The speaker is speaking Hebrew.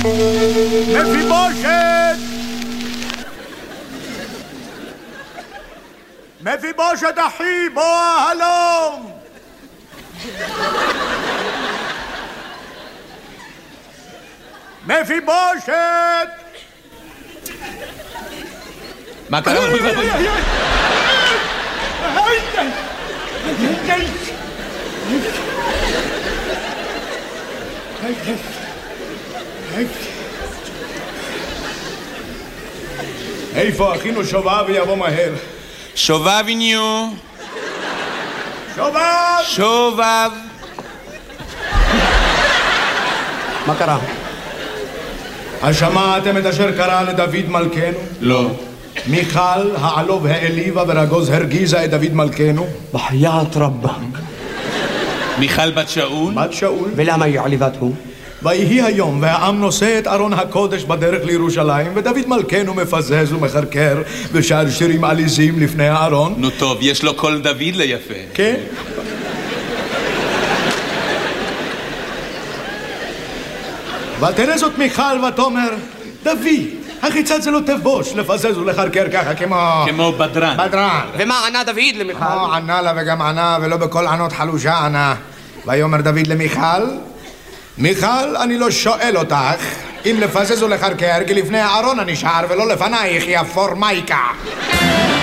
מפיבושת! מפיבושת אחי, בוא הלום! מפיבושת! מה קרה? איפה אחינו שובב ויבוא מהר? שובביניו. שובב! שובב. מה קרה? השמעתם את אשר קרה לדוד מלכנו? לא. מיכל העלוב העליבה ורגוז הרגיזה את דוד מלכנו? בחיית רבה. מיכל בת שאול? בת שאול. ולמה היא עליבתו? ויהי היום והעם נושא את ארון הקודש בדרך לירושלים ודוד מלכנו מפזז ומחרקר ושר שירים עליזים לפני הארון. נו טוב, יש לו קול דוד ליפה. כן? ותראה זאת מיכל ותאמר דוד, החיצת זה לא תבוש לפזז ולחרקר ככה כמו בדרן. בדרן. ומה ענה דוד למיכל? ענה לה וגם ענה ולא בכל ענות חלושה ענה. ויאמר דוד למיכל, מיכל, אני לא שואל אותך אם לפזז ולחרקר כי לפני הארון אני שר ולא לפנייך יא פורמייקה.